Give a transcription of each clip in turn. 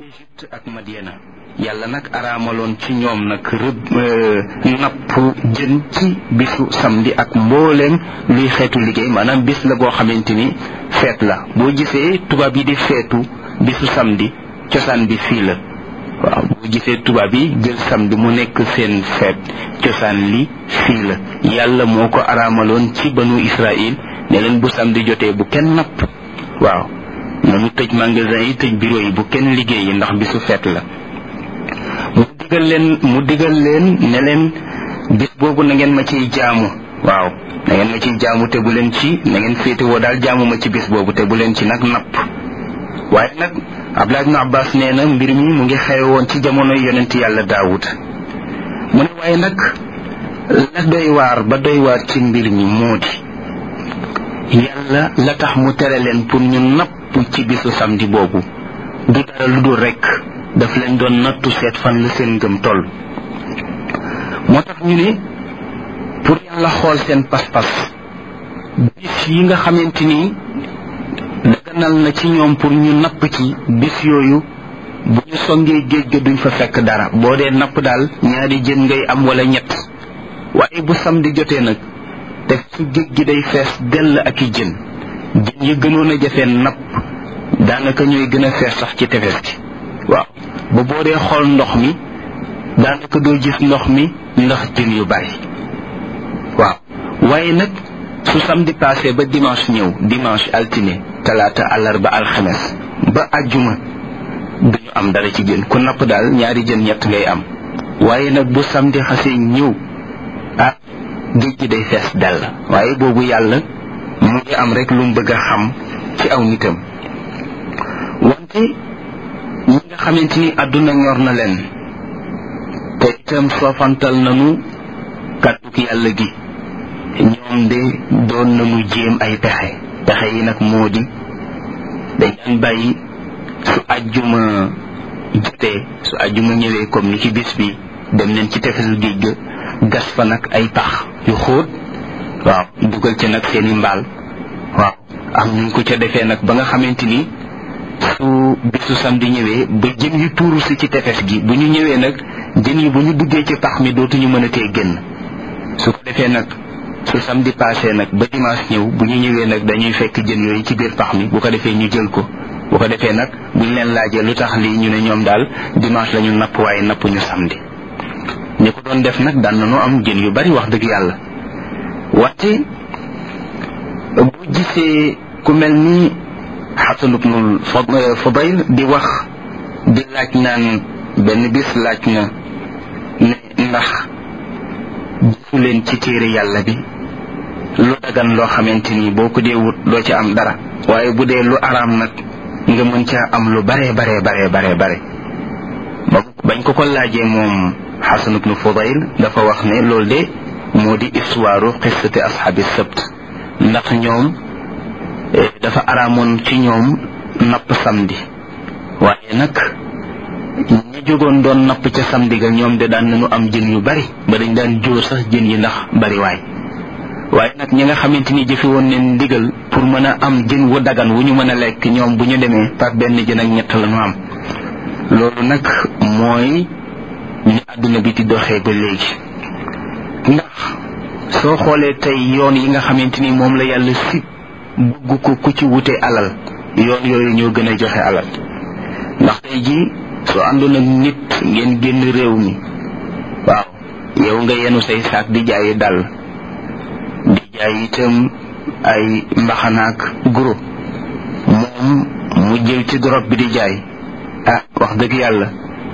Égypte ak Madiana yàlla nag araamaloon ci ñoom nag napp jën ci bisu samedi ak mbooleem luy xeetu liggéey maanaam bis la boo xamante ni feet la boo gisee tubaab yi di feetu bisu samedi cosaan bi fii la waaw boo gisee tubaab yi jël samedi mu nekk seen feet cosaan li fii la yàlla moo ko araamaloon ci banu Israël ne leen bu samedi jotee bu kenn napp waaw nanu tëj magasin yi tëj bureau yi bu kenn liggéey yi ndax bisu feet la mu digal leen ne leen bis boobu na ngeen ma ciy jaamu waaw na ngeen ma ciy jaamu te bu leen ci na ngeen féetewoo daal jaamu ma ci bis boobu te bu leen ci nag napp waaye nag Abdullah ibn Abbas nee na mbir mi mu ngi xewe woon ci jamono yonent yàlla Daawud mu ne waaye nag la doy waar ba doy waar ci mbir mi moo di yàlla la tax mu tere leen pour ñu napp ci bisu samedi boobu du dara lu dul rekk daf leen doon nattu seet fan la seen ngëm toll moo tax ñu ne pour yàlla xool seen pas-pas bis yi nga xamante ni daganal na ci ñoom pour ñu napp ci bis yooyu bu ñu songee géej ga duñ fa fekk dara boo dee napp daal ñaari jën ngay am wala ñett waaye bu samedi jotee nag te su géej gi day fees dell ak i jën yi gënoon a jafee napp daanaka ñooy gën a fees sax ci tefes gi waaw ba boo dee xool ndox mi daanaka doo gis ndox mi ndax jën yu bari waaw waaye nag su samedi passé ba dimanche ñëw dimanche altine talaata àllarba alxames ba àjjuma duñu am dara ci jën ku napp daal ñaari jën ñett ngay am waaye nag bu samedi xasee ñëw géej gi day fees dell waaye boobu yàlla mu ngi am rek lu mu bëgg a xam ci aw nitam wante ñi nga xamante ni àdduna ñor na leen te itam soofantal nañu kàddug yàlla gi ñoom de doon nañu jéem ay pexe yi nag moo di dañ daan bàyyi su àjjuma jotee su àjjuma ñëwee comme ni ci bis bi dem leen ci tefesu géej ga gas fa nag ay pax yu xóot waaw dugal ca nag seeni mbaal waaw am ñu ko ca defee nag ba nga xamante ni su bisu samedi ñëwee ba jën yu tuuru si ci tefes gi bu ñu ñëwee nag jën yi bu ñu duggee ci pax mi dootuñu mën a tee génn su ko defee nag su samedi passé nag ba dimanche ñëw bu ñu ñëwee nag dañuy fekk jën yooyu ci biir pax mi bu ko defee ñu jël ko bu ko defee nag buñ leen laajee lu tax lii ñu ne ñoom daal dimanche la ñu napp waaye napp ñu samedi ñi ko doon def nag daan nañu am jën yu bari wax dëgg yàlla wante bu gisee ku mel ni Xasan ibnul Fudayl di wax di laaj naan benn bis laaj na ne ndax gisu leen ci téere yàlla bi lu dagan loo xamante ni boo ko dee wut doo ci am dara waaye bu dee lu araam nag nga mën caa am lu bare bañ ko laajee moom Xasan ibnu Fudayl dafa wax ne loolu de moo di histoire qissati ashaabi sabt ndax ñoom dafa araamoon ci ñoom napp samedi waaye nag ñi jógoon doon napp ca samedi ga ñoom de daan nañu am jën yu bari ba dañ daan jóor sax jën yi ndax bari waaye nag ñi nga xamante ni jëfe woon leen ndigal pour mën a am jën wu dagan wu ñu mën a lekk ñoom bu ñu demee par benn jën ak ñett la ñu am loolu nag mooy ni àdduna bi di doxee ba léegi ndax soo xoolee tey yoon yi nga xamante ni moom la yàlla si bëgg ko ku ci wute alal yoon yooyu ñoo gën a joxe alal ndax tey jii soo àndoon ak nit ngeen génn réew mi waaw yow nga yenu say saak di jaayi dàll di jaay itam ay mbaxanaak guro moom mu jël ci drogue bi di jaay wax dëgg yàlla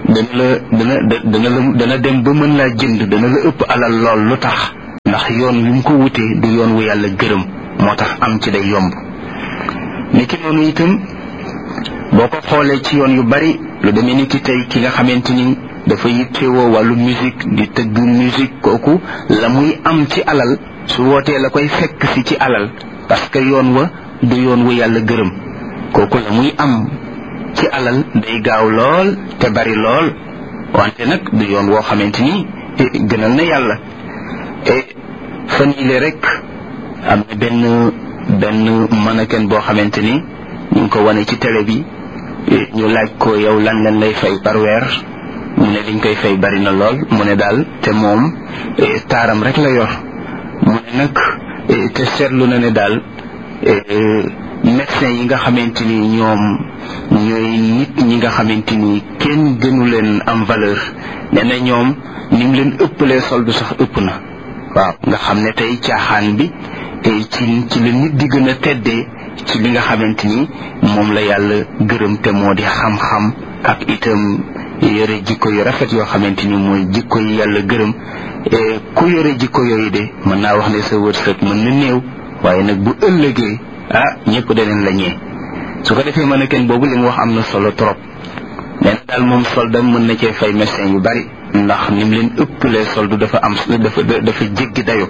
dana dem ba mën laa jënd dana la ëpp alal lool lu tax ndax yoon wi mu ko wutee du yoon wu yàlla gërëm moo tax am ci day yomb ni ki noonu itam boo ko xoolee ci yoon yu bari lu demee ni ki tey ki nga xamante ni dafa yittewoo wàllu musique di tëgg musique kooku la muy am ci alal su wootee la koy fekk si ci alal parce que yoon wa du yoon wu yàlla gërëm kooku la muy am ci alal day gaaw lool te bari lool wante nag du yoon woo xamante ni gënal na yàlla fan yile rek am na benn mannequin boo xamante ni ñu ngi ko wane ci télé bi ñu laaj ko yow lan leen lay fay par weer mu ne liñ koy fay bari na lool mu ne daal te moom taaram rek la yor mu ne nag te seetlu na ne daal médecin yi nga xamante ni ñoom ñooy nit ñi nga xamante ni kenn gënu leen am valeur nee na ñoom ni mu leen ëppalee soldu sax ëpp na waaw nga xam ne tey caaxaan bi ci la nit di gën a teddee ci li nga xamante ni moom la yàlla gërëm te moo di xam-xam ak itam yore jikko yu rafet yoo xamante ni mooy jikko yi yàlla gërëm ku yore jikko yooyu de mën naa wax ne sa wërsëg mën na néew waaye nag bu ëllëgee ñëpp daneen la ñee su ko defee mën a kenn boobu li mu wax am na solo trop nee na daal moom soldam mën na cee fay médecin yu bari ndax ni mu leen ëppalee soldu dafa jéggi dayo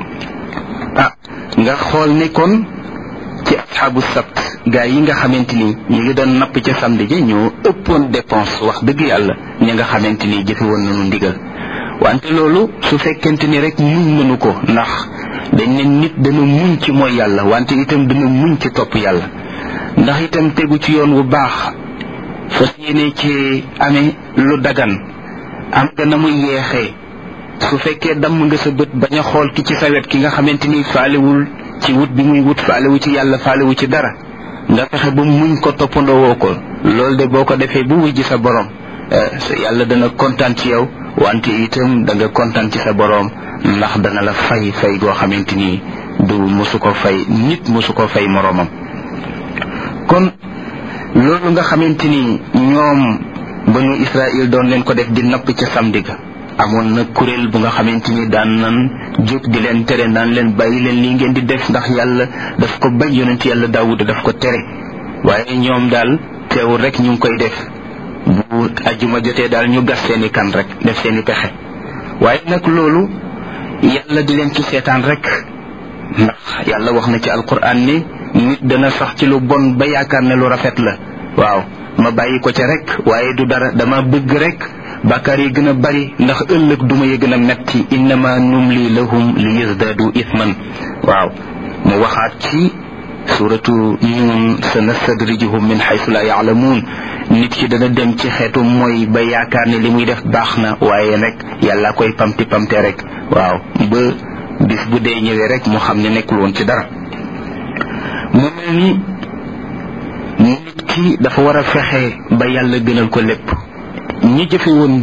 nga xool ne kon ci asxaabu sabt gaa yi nga xamante ni ñu ngi doon napp ca samedi ji ñoo ëppoon dépense wax dëgg yàlla ñi nga xamante ni jëfe woon nañu ndigal wante loolu su fekkente ni rek muñ mënu ko ndax dañ ne nit dana muñ ci mooy yàlla wante itam dana muñ ci topp yàlla ndax itam tegu ci yoon wu baax fas yéene ci amee lu dagan am nga na muy yeexee su fekkee damm nga sa bët bañ a xool ki ci sa wet ki nga xamante ni faalewul ci wut bi muy wut faalewu ci yàlla faalewu ci dara nga fexe ba muñ ko toppandoo ko loolu de boo ko defee bu wujji sa borom yàlla dana kontaan ci yow wante itam da nga kontaan ci sa borom ndax dana la fay goo xamante ni du mosu ko fay nit mosu ko fay moroomam kon loolu nga xamante ni ñoom banu Israël doon leen ko def di napp ca samedi ga amoon na kuréel bu nga xamante ni daan nan jóg di leen tere naan leen bàyyi leen lii ngeen di def ndax yàlla daf ko bañ yonent yàlla Daawuda daf ko tere waaye ñoom daal teewul rek ñu ngi koy def bu ajjuma jotee daal ñu gas seeni kan rek def seeni pexe waaye nag loolu yàlla di leen ci seetaan rek ndax yàlla wax na ci alquran ni nit dana sax ci lu bon ba yaakaar ne lu rafet la waaw ma bàyyi ko ca rek waaye du dara dama bëgg rek bàkkaar yi gën a bari ndax ëllëg duma yi gën a metti innama numli lahum li yazdadu ithman waaw mu waxaat ci suratu Nuun sanastadrijuhum min haythu la ya'lamun nit ki dana dem ci xeetu mooy ba yaakaar ne li muy def baax na waaye nag yàlla koy pamti pamte rek waaw ba bis bu dee ñëwee rek mu xam ne nekkul woon ci dara mu mel ni nit ki dafa war a fexe ba yàlla gënal ko lépp ñi jëfe woon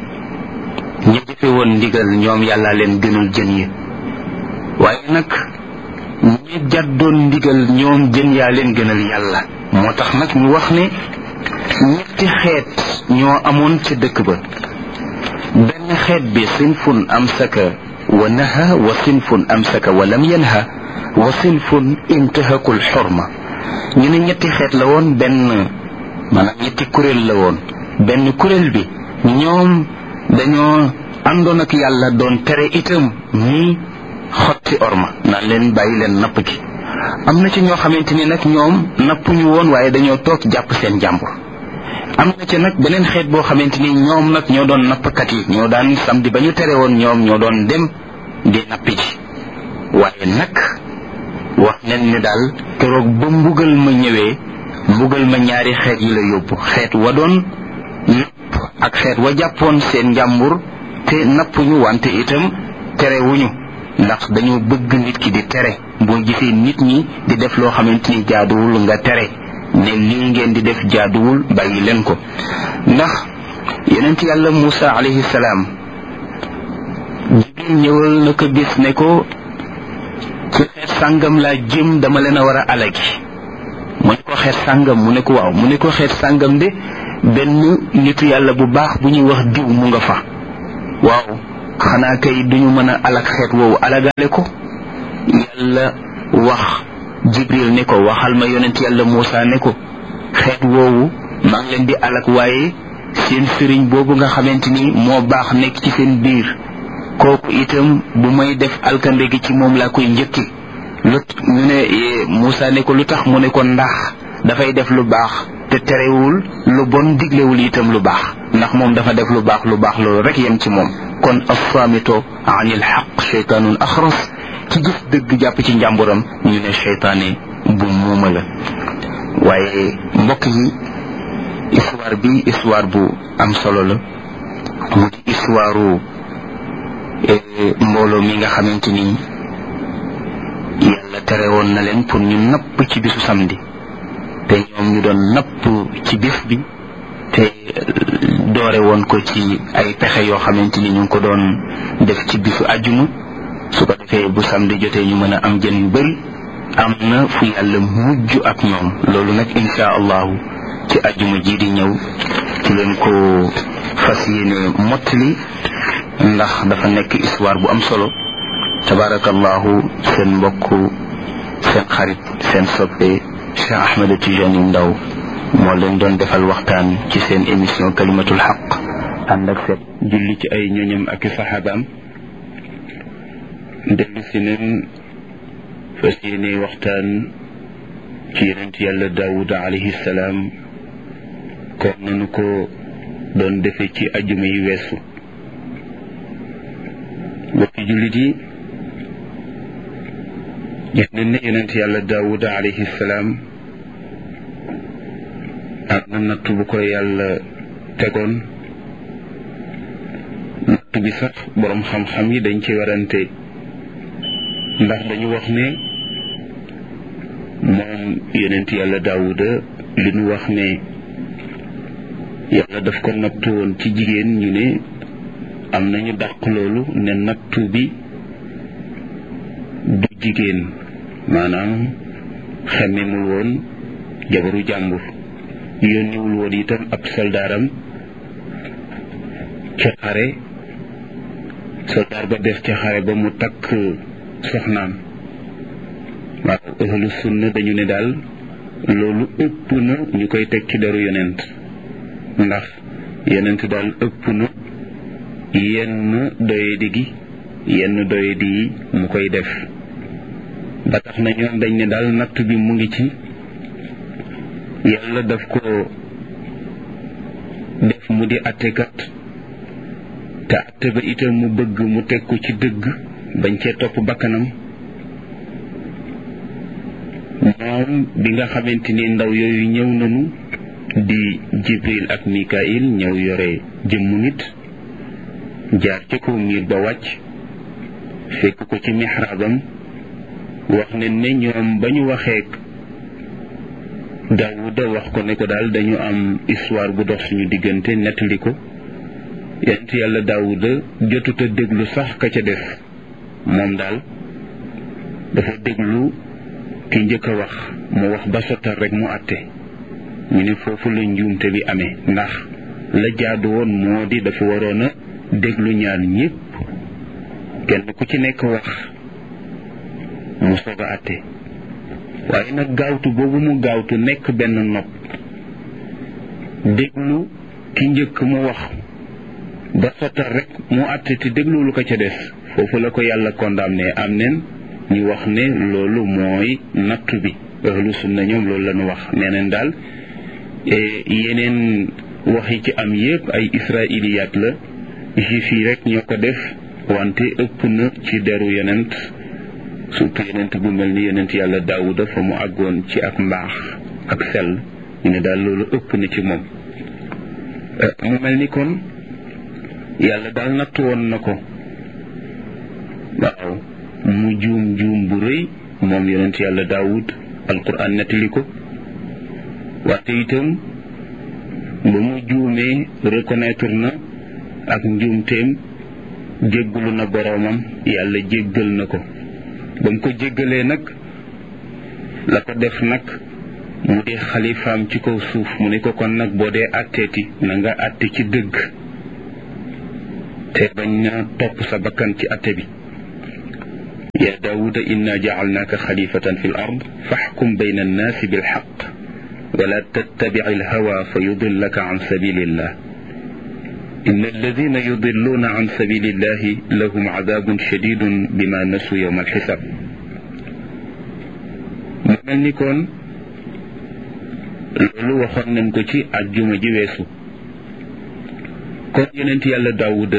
ndigal ñoom yàlla leen gënal jën yi waaye nag ñi jàddoon ndigal ñoom jën yaa leen gënal yàlla moo tax nag ñu wax ne ñetti xeet ñoo amoon ca dëkk ba benn xeet bi sinfun amsaka wa naha wa sinfun amsaka wa lam yanha wa sinfun intahakul xorma ñu ne ñetti xeet la woon benn maanaam ñetti kuréel la woon benn kuréel bi ñoom dañoo àndoon ak yàlla doon tere itam ñi xotti orma naan leen bàyyi leen napp gi am na ci ñoo xamante ni nag ñoom nappuñu woon waaye dañoo toog jàpp seen jàmbur am na ci nag beneen xeet boo xamante ni ñoom nag ñoo doon nappkat yi ñoo daan samedi ba ñu tere woon ñoom ñoo doon dem di nappi ji waaye nag wax nen ni daal keroog ba mbugal ma ñëwee mbugal ma ñaari xeet yi la yóbbu xeet wa doon napp ak xeet wa jàppoon seen njàmbur te nappuñu wante itam terewuñu ndax dañoo bëgg nit ki di tere boo gisee nit ñi di def loo xamante ni jaaduwul nga tere ne lii ngeen di def jaaduwul bàyyi leen ko ndax yonent yàlla Muusa alayhi salaam Jibril ñëwal na ko bis ne ko ci xeet sàngam laa jëm dama leen a war a alagi mu ne ko xeet sàngam mu ne ko waaw mu ne ko xeet sàngam de benn nitu yàlla bu baax bu ñuy wax diw mu nga fa waaw xanaa kay duñu mën a alag xeet woowu alagaale ko yàlla wax Jibril ne ko waxal ma yonent yàlla Muusa ne ko xeet woowu maa ngi leen di alag waaye seen sëriñ boobu nga xamante ni moo baax nekk ci seen biir kooku itam bu may def alkande gi ci moom laa koy njëkki ñu ne Muusa ne ko lu tax mu ne ko ndax dafay def lu baax te terewul lu bon diglewul itam lu baax ndax moom dafa def lu baax loolu rek yem ci moom kon assaamito anil xaq cheytaanun axras ci gis dëgg jàpp ci njàmburam ñu ne cheytaane bu muuma la waaye mbokk yi histoire bi histoire bu am solo la mu di histoire mbooloo mi nga xamante ni yàlla tere woon na leen pour ñu napp ci bisu samedi te ñoom ñu doon napp ci bis bi te doore woon ko ci ay pexe yoo xamante ni ñu ngi ko doon def ci bisu àjjuma su ko defee bu samedi jotee ñu mën a am jën yu bari am na fu yàlla mujj ak ñoom loolu nag insha allahu ci àjjuma ji di ñëw ci leen ko fas yéene mottali ndax dafa nekk histoire bu am solo tabarakallahu seen mbokk seen xarit seen soppe Cheikh Ahmed Tidiane Ndao moo leen doon defal waxtaan ci seen émission kalimatul xaq ànd ak seet julli ci ay ñoñam ak saxaabaam dellu si neen fas yéene waxtaan ci yonent yàlla Daawuda alayhi salaam kon nanu ko doon defe ci ajjuma yi weesu bokki jullit yi gis nañ ne yonent yàlla Daawuda alayhi salaam am na natt bu ko yàlla tegoon natt bi sax boroom xam-xam yi dañ ci warante ndax dañu wax ne moom yonent yàlla Daawuda li ñu wax ne yàlla daf ko nattu woon ci jigéen ñu ne am nañu dàq loolu ne nattu bi du jigéen maanaam xemmemul woon jabaru jàmbur yónniwul woon itam ab soldaaram ca xare soldaar ba def ca xare ba mu takk soxnaam waaw ahlu sunna dañu ne daal loolu ëpp na ñu koy teg ci deru yonent ndax yonent daal ëpp na yenn doyadi gi yenn doyadi yi mu koy def ba tax na ñoom dañ ne daal natt bi mu ngi ci yàlla daf ko def mu di attekat te atte ba itam mu bëgg mu teg ko ci dëgg bañ cee topp bakkanam moom bi nga xamante ni ndaw yooyu ñëw nañu di Jibril ak Mikail ñëw yore jëmmu nit jaar ca kaw miir ba wàcc fekk ko ci mixraabam wax ne ñoom ba ñu waxee Daawuda wax ko ne ko daal dañu am histoire bu dox suñu diggante nettali ko yonent yàlla Daawuda jotuta déglu sax ka ca def moom daal dafa déglu ki njëkk a wax mu wax ba sottal rek mu àtte ñu ne foofu la njuumte bi amee ndax la jaadu woon moo di dafa waroon a déglu ñaar ñépp kenn ku ci nekk wax mu soog a àtte waaye nag gaawtu boobu mu gaawtu nekk benn nopp déglu ki njëkk mu wax ba sottal rek mu àtte te déglu lu ko ca des foofu la ko yàlla condamné am nen ñu wax ne loolu mooy nattu bi ahlu sunna ñoom loolu la ñu wax nee neen daal yeneen wax yi ci am yépp ay israiliyaat la juif yi rek ñoo ko def wante ëpp na ci deru yonent surtout yonent bu mel ni yonent yàlla Daawuda fa mu àggoon ci ak mbaax ak sell ñu ne daal loolu ëpp na ci moom mu mel ni kon yàlla daal nattu woon na ko waaw mu juum bu rëy moom yonent yàlla Daawud alquran nettali ko wante itam ba mu juumee reconnaître na ak njuumteem jéggalu na boroomam yàlla jéggal na ko ba mu ko jéggalee nag la ko def nag mu di xalifaam ci kaw suuf mu ne ko kon nag boo dee àtteeti na nga àtte ci dëgg te bañ na topp sa bakkan ci àtte bi يا داود إنا جعلناك خليفة في الأرض فاحكم بين الناس بالحق ولا تتبع الهوى فيضلك عن سبيل الله إن الذين يضلون عن سبيل الله لهم عذاب شديد بما نسوا يوم الحساب ممن كون لولو waxon nañ ko ci aljuma ji wessu kon yonent yàlla Daawuda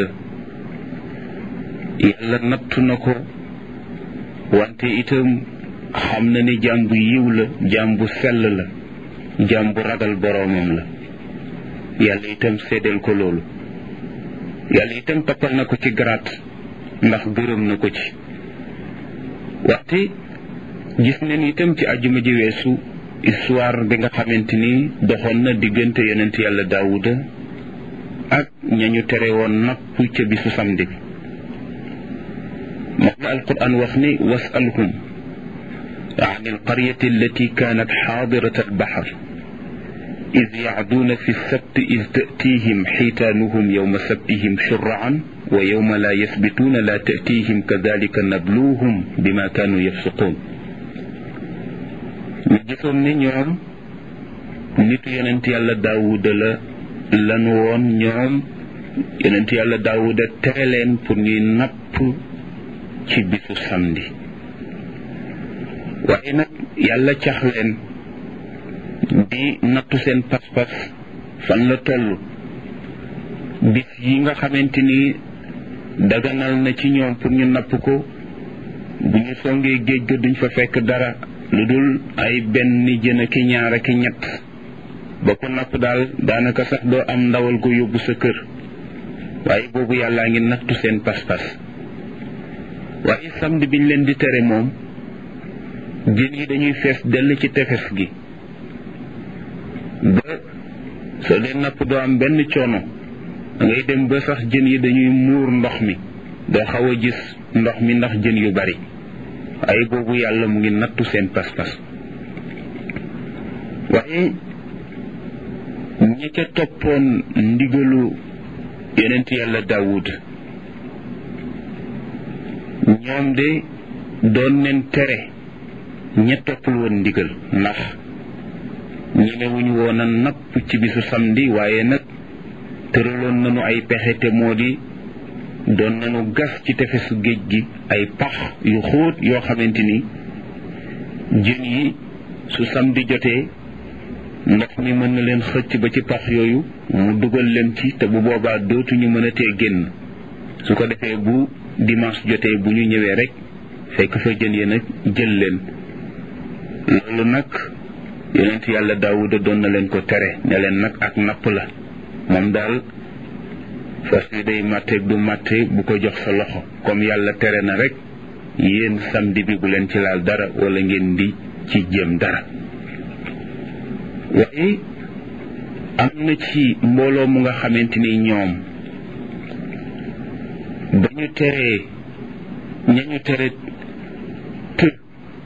yàlla nattu na ko wante itam xam na ne jaam bu yiw la jaam bu sell la jaam bu ragal boroomam la yàlla itam seedeel ko loolu. yàlla itam toppal na ko ci garaat ndax gërëm na ko ci. waxte gis nañ itam ci àjjuma ji weesu histoire bi nga xamante ni doxoon na diggante yonent yàlla Daawuda ak ñañu tere woon napp ca bisu samedi bi. moom la alquran wax ni wasalhum an alqaryati allati kanat xaadirat albaxar id yacduuna fi lsabti id tatihim xiitaanuhum yowma sabtihim shuraan wa yowma laa yasbituuna laa tatihim kadalika nabluuhum bima kaanu yafsuquun. ñu gisoon ne ñoom nitu yonent yàlla Daawuda lanu woon. ñoom yonent yàlla Daawuda tere leen pour ñuy napp ci bisu samedi. waaye nag yàlla cax leen di nattu seen pas-pas fan la toll. bis yi nga xamante ni daganal na ci ñoom pour ñu napp ko, bu ñu songee géej ga duñ fa fekk dara lu dul ay benn jën ak ñaar ak ñett. ba ko napp daal daanaka sax doo am ndawal ko yóbbu sa kër. waaye boobu yàllaa ngi nattu seen pas-pas. waaye samedi biñ leen di tere moom jën yi dañuy fees dell ci tefes gi ba soo dee napp doo am benn coono. ngay dem ba sax jën yi dañuy muur ndox mi, doo xaw a gis ndox mi ndax jën yu bari. waaye boobu yàlla mu ngi nattu seen pas-pas. waaye ñi ca toppoon ndigalu yonent yàlla Daawud ñoom de doon leen tere ña toppul woon ndigal, ndax ñemewuñu woon a napp ci bisu samedi. waaye nag tëraloon nañu ay pexe, te moo di doon nañu gas ci tefesu géej gi ay pax yu xóot yoo xamante ni jën yi su samedi jotee ndox mi mën na leen xëcc ba ci pax yooyu mu dugal leen ci, te bu boobaa dootuñu mën a tee génn. su ko defee bu dimanche jotee bu ñu ñëwee rek fekk fa jën yi nag jël leen. loolu nag yonent yàlla Daawuda doon na leen ko tere, ne leen nag ak napp la. moom daal fas wi day màtte du màtte bu ko jox sa loxo, comme yàlla tere na rek yéen samedi bi bu leen ci laal dara wala ngeen di ci jéem dara. waaye am na ci mbooloo mu nga xamante ni ñoom ba ñu teree ñañu tere tër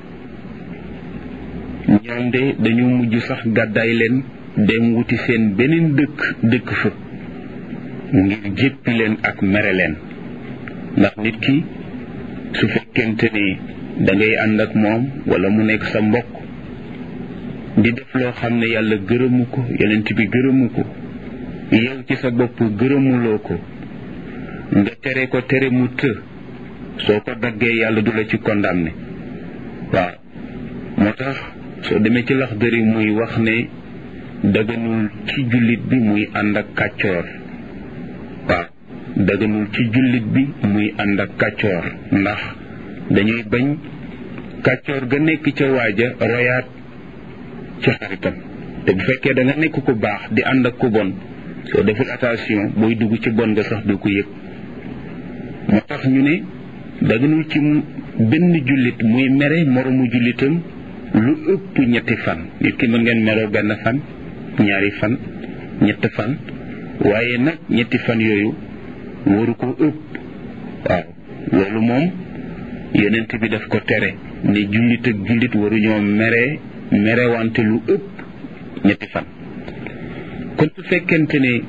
ñoom de dañu mujj sax gàddaay leen dem wuti seen beneen dëkk fa ngir jéppi leen ak mere leen. ndax nit ki su fekkente ni da ngay ànd ak moom wala mu nekk sa mbokk di def loo xam ne yàlla gërëmu ko, yonent bi gërëmu ko, yow ci sa bopp gërëmuloo ko, nga tere ko tere mu të, soo ko daggee yàlla du la ci condamné. waaw moo tax soo demee ci Laxdari muy wax ne daganul ci jullit bi muy ànd ak kàccoor. waaw daganul ci jullit bi muy ànd ak kàccoor, ndax dañuy bañ kàccoor ga nekk ca waaja royaat ci xaritam. te bu fekkee da nga nekk ku baax di ànd ak ku bon, soo deful attention booy dugg ci bon nga sax du ko yëg. moo tax ñu ne daganul ci benn jullit muy mere moromu jullitam lu ëpp ñetti fan. nit ki mën ngeen meroo benn fan, ñaari fan, ñett fan, waaye nag ñetti fan yooyu waru ko ëpp. waaw loolu moom yonent bi daf ko tere, ne jullit ak jullit waruñoo merewante lu ëpp ñetti fan. kon su fekkente ne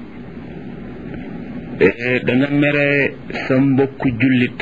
da nga mere sa mbokku jullit,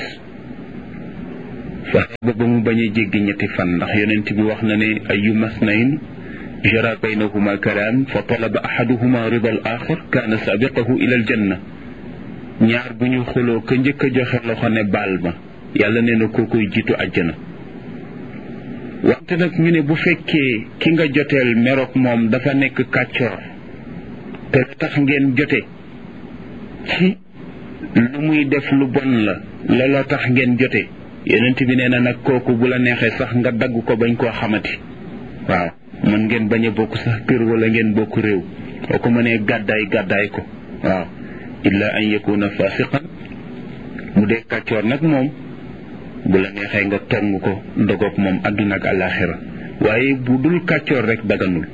fexe ba mu bañ a jéggi ñetti fan, ndax yonent bi wax na ne ayyuma snayn jara baynahuma kalaam fa talaba ahaduhuma rida al axar kaana sabiqahu ila al janna. ñaar bu ñu xuloo ka njëkk a joxe loxo ne baal ma, yàlla nee na koo koy jiitu àjjana. wante nag ñu ne bu fekkee ki nga joteel meroog moom dafa nekk kàccoor, te tax ngeen jote ci lu muy def lu bon la, looloo tax ngeen jote, yonent bi nee na nag kooku bu la neexee sax nga dagg ko bañ koo xamati. waaw mën ngeen bañ a bokk sax kër wala ngeen bokk réew boo ko mënee gàddaay ko waaw illa an yakuna fasiqan mu dee kàccoor nag moom bu la neexee nga tong ko dogoog moom àdduna ak àllaaxira waaye bu dul kàccoor rek daganul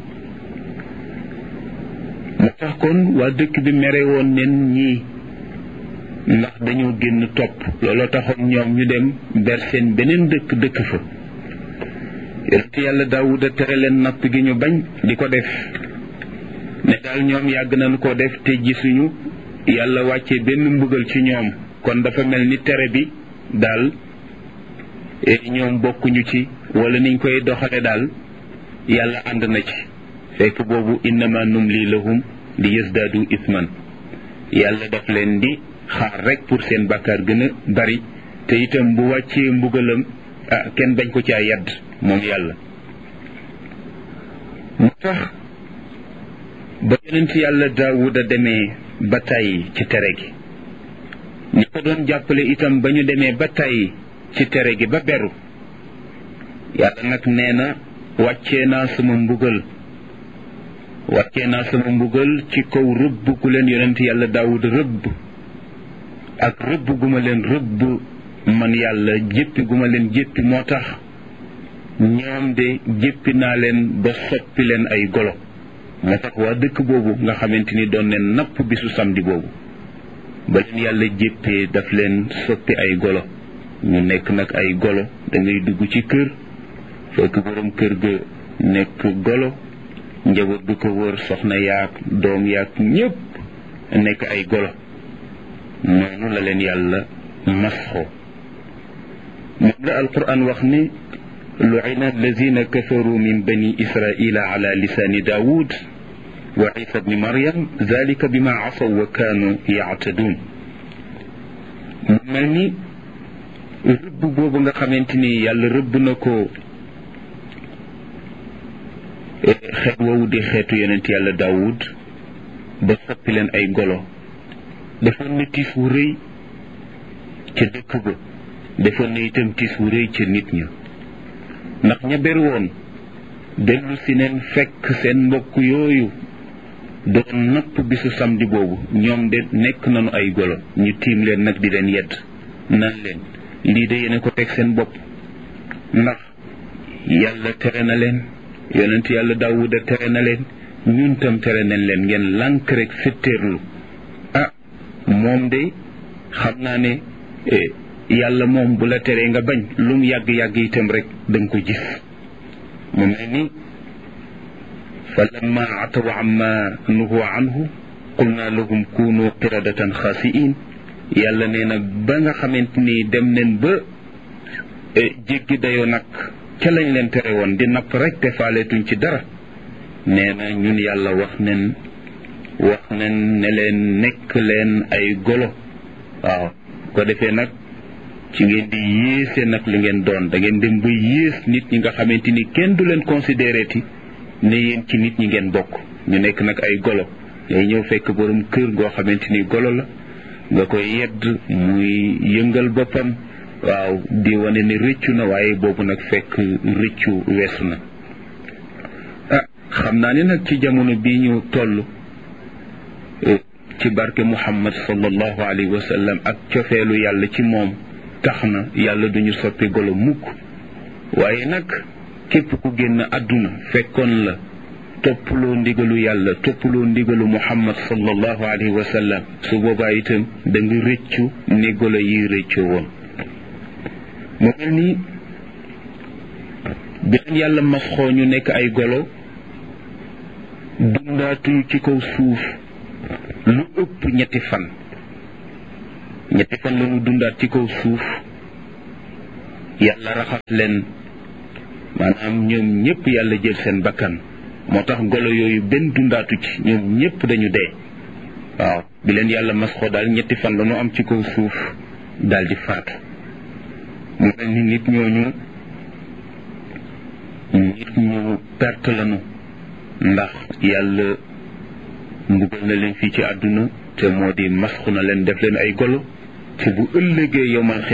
moo tax kon waa dëkk bi mere woon nen ñii ndax dañoo génn topp looloo taxoon ñoom ñu dem ber seen beneen dëkk fa yonent yàlla Daawuda tere leen napp gi ñu bañ di ko def ne daal ñoom yàgg nañu ko def te gisuñu yàlla wàccee benn mbugal ci ñoom kon dafa mel ni tere bi daal ñoom bokkuñu ci wala niñ koy doxale daal yàlla ànd na ci fekk boobu innama numli lahum li yazdaadu isman yàlla daf leen di xaar rek pour seen bàkkaar gën a bari te itam bu wàccee mbugalam kenn bañ ko caa yedd moom yàlla mu tax ba yonent yàlla Daawuda demee ba tàyyi ci tere gi ñi ko doon jàppale itam ba ñu demee ba tàyyi ci tere gi ba beru yàlla nag nee na wàccee naa sama mbugal ci kaw rëbb gu leen yonent yàlla Daawuda rëbb ak rëbb gu ma leen rëbb man yàlla jéppi gu ma leen jéppi moo tax ñoom de jéppi naa leen ba soppi leen ay golo moo tax waa dëkk boobu nga xamante ni doon leen napp bisu samedi boobu ba leen yàlla jéppee daf leen soppi ay golo ñu nekk nag ay golo da ngay dugg ci kër fekk borom kër ga nekk golo njaboot bu ko wër soxna yaak doom yaak ñépp nekk ay golo noonu la leen yàlla masxoo moom la alquran wax ne lu'ina allazina kafaru min bani israila ala lisaani daawud wa isa bni maryam zalika bima asaw wa kaanu yaatadun mu mel ni rëbb boobu nga xamante ni yàlla rëbb na ko xeet woowu di xeetu yonent yàlla daawud ba soppi leen ay golo defoon na tiis wu rëy ca dëkk ba defoon na itam tiis wu rëy ca nit ña ndax ña ber woon dellu si neen fekk seen mbokk yooyu doon napp bisu samedi boobu ñoom de nekk nañu ay golo ñu tiim leen nag di leen yedd naan leen lii de yéen a ko teg seen bopp ndax yàlla tere na leen yonent yàlla Daawuda tere na leen ñun tam tere nañ leen ngeen lànk rek fetteerlu moom de xam naa ne yàlla moom bu la teree nga bañ lu mu yàgg-yàgg itam rek danga ko gis mu mel ni fa lamma ataw amma nuhu anhu qulna lahum kunu qiradatan xaasiin yàlla nee na ba nga xamante ni dem neen ba jéggi dayoo nag ca lañ leen tere woon di napp rek te faaleetuñ ci dara nee na ñun yàlla wax nen ne leen nekk leen ay golo waaw ko defee nag ci ngeen di yéese nag li ngeen doon da ngeen dem ba yées nit ñi nga xamante ni kenn du leen considéré ti ne yéen ci nit ñi ngeen bokk ñu nekk nag ay golo day ñëw fekk borom kër goo xamante ni golo la nga koy yedd muy yëngal boppam waaw di wane ne rëccu na waaye boobu nag fekk rëccu weesu na xam naa ne nag ci jamono bii ñu toll ci barke Muhammad sallallahu alayhi wa sallam ak cofeelu yàlla ci moom tax na yàlla duñu soppi golo mukk waaye nag képp ku génn àdduna fekkoon la toppaloo ndigalu yàlla toppaloo ndigalu Muhammad sallallahu alayhi wa sallam su boobaa itam da nga rëccu ni golo yi rëccoo woon mu mel ni beneen yàlla masxoo ñu nekk ay golo dundaatuñu ci kaw suuf lu ëpp ñetti fan la ñu dundaat ci kaw suuf yàlla raxas leen maanaam ñoom ñëpp yàlla jël seen bakkan moo tax golo yooyu benn dundaatu ci ñoom ñëpp dañu dee waaw bi leen yàlla masxoo daal ñetti fan la ñu am ci kaw suuf daal di faatu mu mel ni nit ñu perte lañu ndax yàlla mbugal na leen fii ci àdduna te moo di masxu na leen def leen ay golo te bu ëllëgee yomal